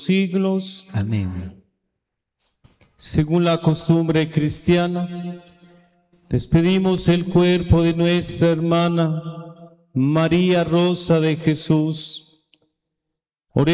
siglos. Amén. Según la costumbre cristiana, despedimos el cuerpo de nuestra hermana María Rosa de Jesús